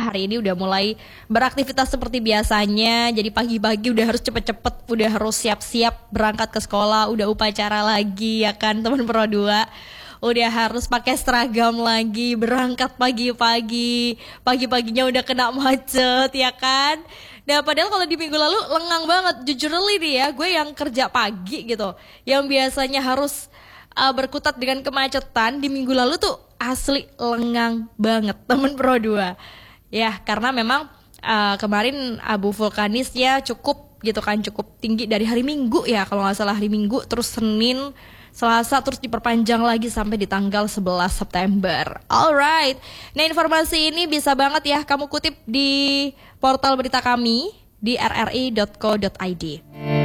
hari ini udah mulai beraktivitas seperti biasanya. Jadi pagi-pagi udah harus cepet-cepet, udah harus siap-siap berangkat ke sekolah, udah upacara lagi ya kan teman Pro 2. Udah harus pakai seragam lagi, berangkat pagi-pagi. Pagi-paginya udah kena macet ya kan. Nah padahal kalau di minggu lalu lengang banget. Jujur nih ya, gue yang kerja pagi gitu, yang biasanya harus berkutat dengan kemacetan, di minggu lalu tuh asli lengang banget temen Pro 2. Ya karena memang kemarin abu vulkanisnya cukup gitu kan, cukup tinggi dari hari Minggu ya kalau nggak salah, hari Minggu terus Senin, Selasa, terus diperpanjang lagi sampai di tanggal 11 September. Alright, nah informasi ini bisa banget ya kamu kutip di portal berita kami di rri.co.id.